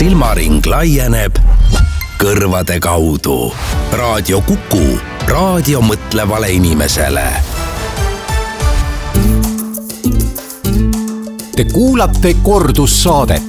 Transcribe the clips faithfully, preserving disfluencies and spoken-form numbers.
silmaring laieneb kõrvade kaudu. Raadio Kuku, raadio mõtlevale inimesele. Te kuulate kordussaadet.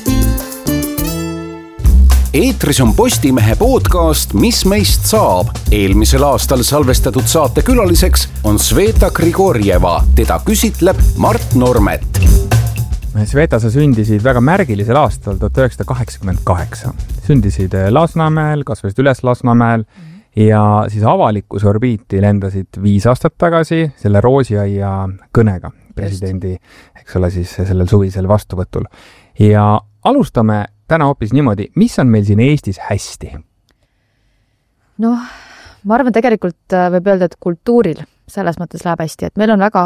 Eetris on Postimehe podcast Mis meist saab. Eelmisel aastal salvestatud saate külaliseks on Sveta Grigorjeva. Teda küsitleb Mart Normet. Sveta, sa sündisid väga märgilisel aastal tuhat üheksasada kaheksakümmend kaheksa. Sündisid Lasnamäel, kasvasid üles Lasnamäel ja siis avalikus orbiiti lendasid viis aastat tagasi selle Roosiaia kõnega presidendi, eks ole, siis sellel suvisel vastuvõtul. Ja alustame täna hoopis niimoodi, mis on meil siin Eestis hästi? Noh, ma arvan tegelikult võib öelda, et kultuuril selles mõttes läheb hästi, et meil on väga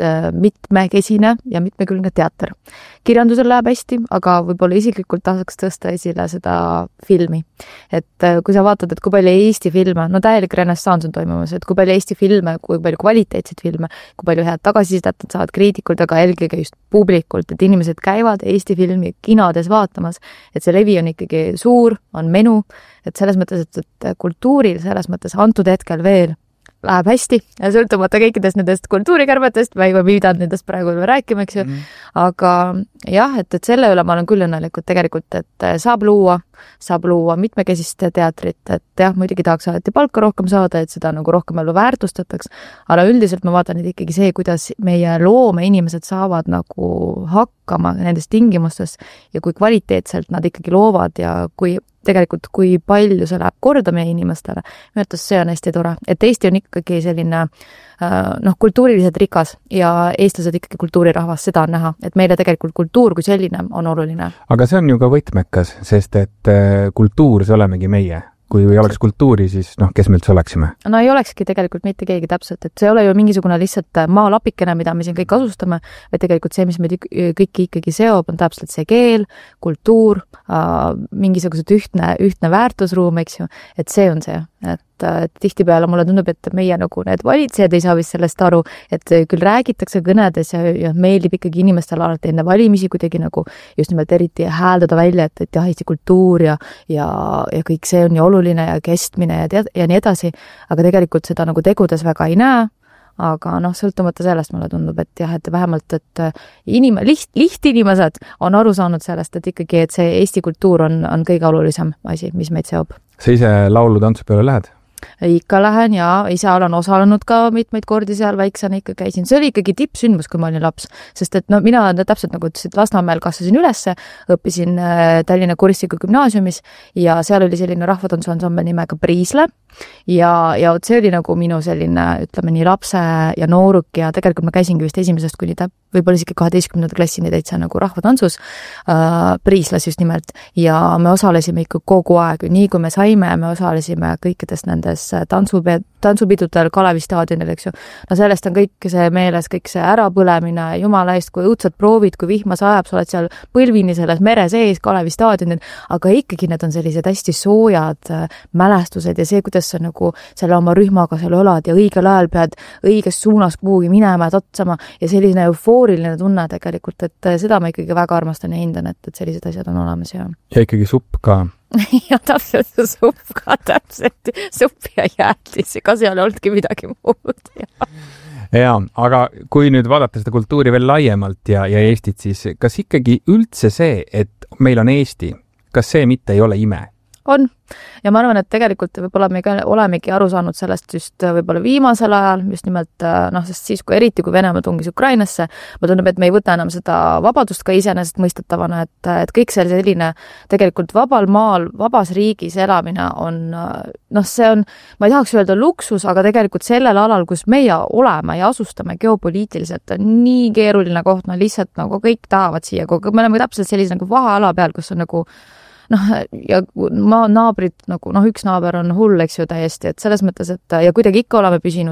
mitmekesine ja mitmekülgne teater. Kirjandusel läheb hästi, aga võib-olla isiklikult tahaks tõsta esile seda filmi. Et kui sa vaatad, et kui palju Eesti filme, no täielik renessans on toimumas, et kui palju Eesti filme, kui palju kvaliteetseid filme, kui palju head tagasisidet saavad kriitikult, aga eelkõige just publikult, et inimesed käivad Eesti filmi kinodes vaatamas, et see levi on ikkagi suur, on menu, et selles mõttes, et, et kultuuril selles mõttes antud hetkel veel läheb hästi ja sõltumata kõikidest nendest kultuurikärbetest, ma ei pidanud nendest praegu rääkima, eks ju. Mm. Aga jah, et, et selle üle ma olen küll õnnelikult tegelikult, et saab luua, saab luua mitmekesist teatrit, et jah, muidugi tahaks alati palka rohkem saada, et seda nagu rohkem ellu väärtustataks, aga üldiselt ma vaatan, et ikkagi see, kuidas meie loome inimesed saavad nagu hakkama nendes tingimustes ja kui kvaliteetselt nad ikkagi loovad ja kui tegelikult, kui palju see läheb korda meie inimestele, minu arvates see on hästi tore, et Eesti on ikkagi selline noh, kultuuriliselt rikas ja eestlased ikkagi kultuurirahvas, seda on näha, et meile tegelikult kultuur kui selline on oluline. Aga see on ju ka võtmekas, sest et kultuur, see olemegi meie. Kui ei oleks kultuuri, siis noh, kes me üldse oleksime? No ei olekski tegelikult mitte keegi täpselt, et see ei ole ju mingisugune lihtsalt maalapikene, mida me siin kõik asustame, vaid tegelikult see, mis me kõik ikkagi seob, on täpselt see keel, kultuur, mingisugused ühtne, ühtne väärtusruum, eks ju, et see on see, et et tihtipeale mulle tundub, et meie nagu need valitsejad ei saa vist sellest aru, et küll räägitakse kõnedes ja, ja meeldib ikkagi inimestel alati enne valimisi kuidagi nagu just nimelt eriti hääldada välja, et, et jah, Eesti kultuur ja, ja, ja kõik see on ju oluline ja kestmine ja, tead, ja nii edasi, aga tegelikult seda nagu tegudes väga ei näe, aga noh, sõltumata sellest mulle tundub, et jah, et vähemalt, et inim- liht, lihtinimesed on aru saanud sellest, et ikkagi, et see Eesti kultuur on, on kõige olulisem asi, mis meid seob. Sa ise laulu tantsu peale lähed? Ikka lähen ja ise olen osalenud ka mitmeid kordi seal, väiksena ikka käisin. See oli ikkagi tippsündmus, kui ma olin laps, sest et no mina täpselt nagu ütlesid, Lasnamäel kasvasin ülesse, õppisin Tallinna Kuristiku gümnaasiumis ja seal oli selline rahvatantsuansambel nimega Priisle ja, ja see oli nagu minu selline, ütleme nii, lapse ja nooruk ja tegelikult ma käisingi vist esimesest kuni täp, võib-olla isegi kaheteistkümnenda klassini täitsa nagu rahvatantsus äh, Priislas just nimelt ja me osalesime ikka kogu aeg, nii kui me saime, me osalesime kõikidest nendes tantsupidudel, tantsupidudel Kalevi staadionil, eks ju. No sellest on kõik see meeles, kõik see ärapõlemine, jumala eest, kui õudsad proovid, kui vihma sajab, sa oled seal põlvini selles mere sees Kalevi staadionil, aga ikkagi need on sellised hästi soojad mälestused ja see, kuidas sa nagu selle oma rühmaga seal olad ja õigel ajal pead õiges suunas kuhugi minema ja tatsama ja selline eufooriline tunne tegelikult, et seda ma ikkagi väga armastan ja hindan, et, et sellised asjad on olemas ja. Ja ikkagi supp ka. Ja täpselt supp ka, täpselt supp ja jäätis, ega seal ei olnudki midagi muud. Ja. ja, aga kui nüüd vaadata seda kultuuri veel laiemalt ja, ja Eestit, siis kas ikkagi üldse see, et meil on Eesti, kas see mitte ei ole ime? On. Ja ma arvan, et tegelikult võib-olla me olemegi aru saanud sellest just võib-olla viimasel ajal, just nimelt, noh, sest siis, kui eriti, kui Venemaa tungis Ukrainasse, ma tundub, et me ei võta enam seda vabadust ka iseenesest mõistetavana, et, et kõik see selline tegelikult vabal maal, vabas riigis elamine on, noh, see on, ma ei tahaks öelda luksus, aga tegelikult sellel alal, kus meie oleme ja asustame geopoliitiliselt, on nii keeruline koht, no lihtsalt nagu kõik tahavad siia, me oleme täpselt sellise nagu vaheala peal, kus on nagu noh, ja ma naabrid, nagu, noh, üks naaber on hull, eks ju, täiesti, et selles mõttes, et ja kuidagi ikka oleme püsinud